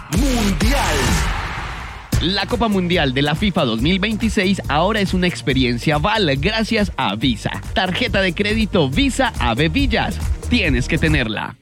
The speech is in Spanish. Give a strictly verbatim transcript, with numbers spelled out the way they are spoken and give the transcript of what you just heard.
Mundial. La Copa Mundial de la FIFA dos mil veintiséis ahora es una experiencia Val gracias a Visa. Tarjeta de crédito Visa Ave Villas. Tienes que tenerla.